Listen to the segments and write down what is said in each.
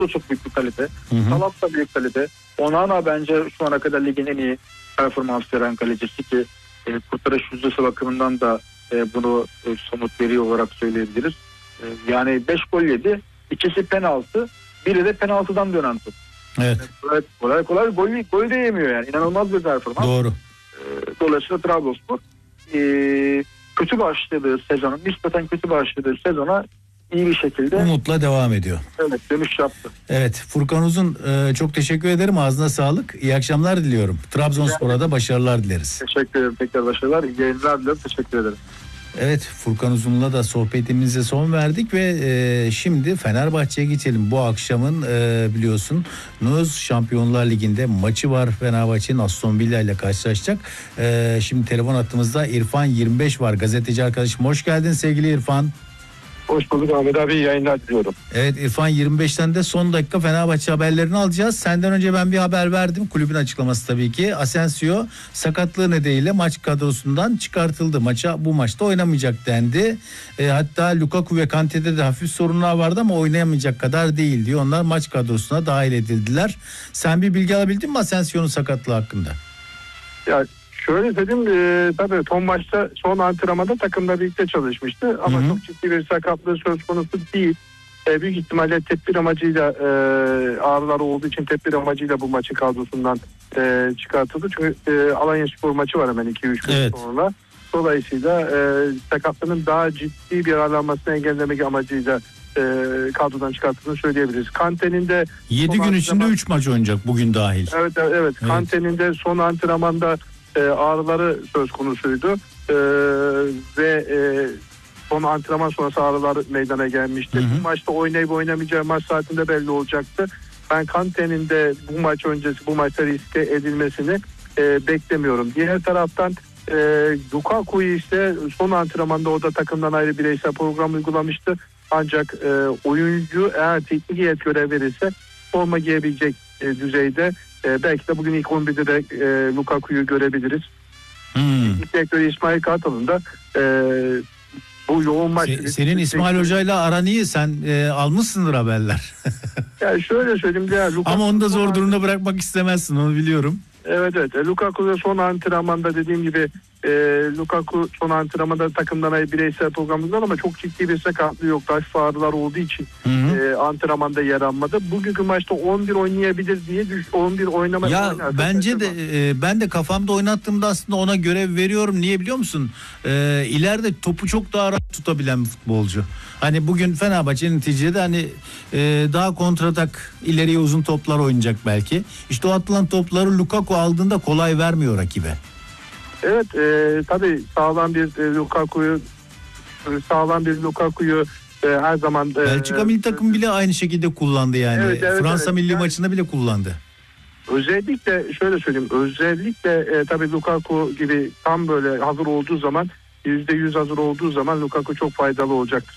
da çok büyük bir kalite. Salat da büyük kalite. Onana bence şu ana kadar ligin en iyi performans veren kalecisi ki kurtarış yüzdesi bakımından da bunu somut veri olarak söyleyebiliriz. Yani 5 gol yedi. İkisi penaltı. Biri de penaltıdan dönen top. Evet. Yani kolay gol de yemiyor yani. İnanılmaz bir performans. Doğru. Dolayısıyla Trabzonspor kötü başladığı sezona, nispeten kötü başladığı sezona iyi bir şekilde umutla devam ediyor. Evet, dönüş yaptı. Evet, Furkan Uzun çok teşekkür ederim. Ağzına sağlık. İyi akşamlar diliyorum. Trabzonspor'a da başarılar dileriz. Teşekkür ederim. Tekrar başarılar. İyi yayınlar diliyorum. Teşekkür ederim. Evet, Furkan Uzun'la da sohbetimize son verdik ve şimdi Fenerbahçe'ye geçelim. Bu akşamın biliyorsun Şampiyonlar Ligi'nde maçı var. Fenerbahçe'nin Aston Villa ile karşılaşacak. Şimdi telefon hattımızda İrfan 25 var. Gazeteci arkadaşım, hoş geldin sevgili İrfan. Hoş bulduk Ahmet abi, iyi yayınlar diliyorum. Evet İrfan, 25'ten de son dakika Fenerbahçe haberlerini alacağız. Senden önce ben bir haber verdim. Kulübün açıklaması tabii ki. Asensio sakatlığı nedeniyle maç kadrosundan çıkartıldı. Bu maçta oynamayacak dendi. Hatta Lukaku ve Kante'de de hafif sorunlar vardı ama oynayamayacak kadar değil diyor. Onlar maç kadrosuna dahil edildiler. Sen bir bilgi alabildin mi Asensio'nun sakatlığı hakkında? Ya şöyle dedim, tabii son maçta, son antrenmanda takımla birlikte çalışmıştı ama çok ciddi bir sakatlığı söz konusu değil. Büyük ihtimalle tedbir amacıyla, ağrıları olduğu için tedbir amacıyla bu maçın kadrosundan çıkartıldı. Çünkü Alanyaspor maçı var hemen 2-3 gün sonra. Dolayısıyla sakatlığının daha ciddi bir ağırlanmasını engellemek amacıyla kadrodan çıkartıldığını söyleyebiliriz. Kante'nin de 7 gün içinde 3 maç oynayacak bugün dahil. Evet. Kante'nin de son antrenmanda ağrıları söz konusuydu ve son antrenman sonrası ağrılar meydana gelmişti. Bu maçta oynayıp oynamayacağı maç saatinde belli olacaktı. Ben Kante'nin de bu maç öncesi bu maçta riske edilmesini beklemiyorum. Diğer taraftan Lukaku'yu ise son antrenmanda o da takımdan ayrı bireysel program uygulamıştı. Ancak oyuncu eğer teknik heyet görev verirse forma giyebilecek düzeyde. Belki de bugün ilk 11'de de Lukaku'yu görebiliriz. Direktör İsmail Kartal'ın da bu yoğun maç... Senin İsmail Hoca'yla aran iyi, sen almışsındır haberler. Yani şöyle söyleyeyim ya, Lukaku, ama onu da zor durumda bırakmak istemezsin, onu biliyorum. Evet. Lukaku da son antrenmanda dediğim gibi Lukaku son antrenmanda takımdan ayrı bireysel programından ama çok ciddi bir sakatlığı yok. Hafif ağrılar olduğu için antrenmanda yer almadı. Bugünkü maçta 11 oynayabilir diye 11 oynamaya oynar. Bence de ben de kafamda oynattığımda aslında ona görev veriyorum. Niye biliyor musun? İleride topu çok daha rahat tutabilen bir futbolcu. Hani bugün Fenerbahçe neticede hani daha kontratak, ileriye uzun toplar oynayacak belki. İşte o atılan topları Lukaku aldığında kolay vermiyor rakibe. Evet, tabii sağlam bir Lukaku'yu her zaman Belçika milli takım bile aynı şekilde kullandı yani. Evet, Fransa milli maçında bile kullandı. Özellikle şöyle söyleyeyim, tabii Lukaku gibi tam böyle hazır olduğu zaman, %100 hazır olduğu zaman Lukaku çok faydalı olacaktır.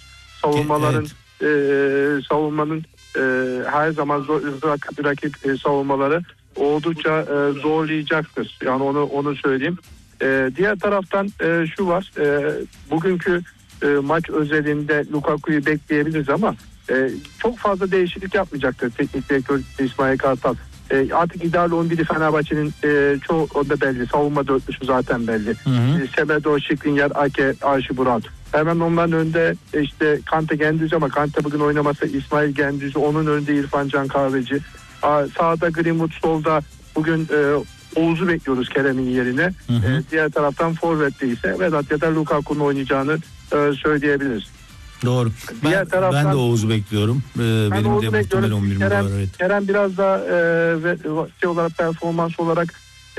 Savunmanın her zaman rakip savunmaları oldukça zorlayacaktır. Yani onu söyleyeyim. Diğer taraftan şu var, bugünkü maç özelinde Lukaku'yu bekleyebiliriz ama çok fazla değişiklik yapmayacaktır teknik direktör İsmail Kartal. Artık ideal 11'i Fenerbahçe'nin çoğu da belli. Savunma dörtlüsü zaten belli. Semedo, Skriniar, Ake, Archie Brown. Hemen onların önünde işte Kante, Gendüzü, ama Kante bugün oynaması İsmail Gendüzü. Onun önünde İrfan Can Kahveci. Sağda Greenwood, solda bugün Oğuz'u bekliyoruz Kerem'in yerine. Diğer taraftan forvette ise Vedat ya da Lukaku'nun oynayacağını söyleyebiliriz. Doğru. Ben de Oğuz'u bekliyorum. Benim de muhtemelen 11'im var. Evet. Kerem biraz daha olarak, performans olarak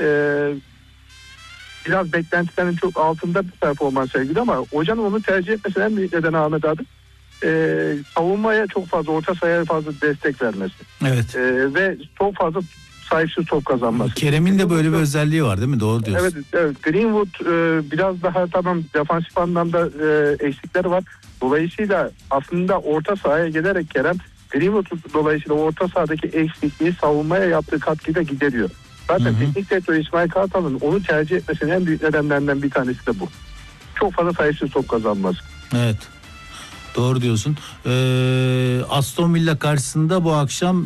biraz beklentilerin çok altında bir performans sergiledi ama hocanın onu tercih etmesinin en büyük nedeni Ahmet abi savunmaya çok fazla, orta sahaya fazla destek vermesi. Evet. Ve çok fazla sahipsiz top kazanması. Kerem'in de böyle bir özelliği var değil mi? Doğru diyorsun. Evet. Greenwood biraz daha tamam defansif anlamda eksikleri var. Dolayısıyla aslında orta sahaya gelerek Kerem Greenwood dolayısıyla orta sahadaki eksikliği savunmaya yaptığı katkıyla gideriyor. Zaten teknik direktör İsmail Kartal'ın onu tercih etmesinin en büyük nedenlerinden bir tanesi de bu. Çok fazla sayısız top kazanması. Evet. Doğru diyorsun. Aston Villa karşısında bu akşam